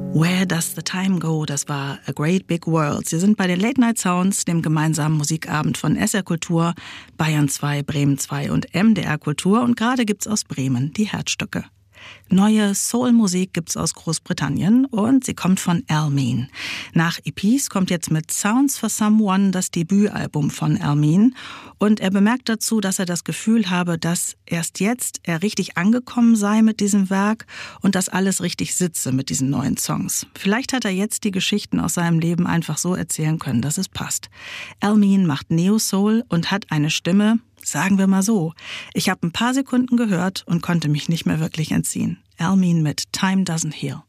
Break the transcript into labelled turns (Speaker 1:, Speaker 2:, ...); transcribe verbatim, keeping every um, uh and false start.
Speaker 1: Where Does the Time Go? Das war A Great Big World. Sie sind bei den Late Night Sounds, dem gemeinsamen Musikabend von S R Kultur, Bayern zwei, Bremen zwei und M D R Kultur. Und gerade gibt's aus Bremen die Herzstücke. Neue Soul-Musik gibt's aus Großbritannien und sie kommt von Almeen. Nach E Ps kommt jetzt mit Sounds for Someone das Debütalbum von Almeen. Und er bemerkt dazu, dass er das Gefühl habe, dass erst jetzt er richtig angekommen sei mit diesem Werk und dass alles richtig sitze mit diesen neuen Songs. Vielleicht hat er jetzt die Geschichten aus seinem Leben einfach so erzählen können, dass es passt. Almeen macht Neo-Soul und hat eine Stimme, sagen wir mal so, ich habe ein paar Sekunden gehört und konnte mich nicht mehr wirklich entziehen. Almeen mit Time Doesn't Heal.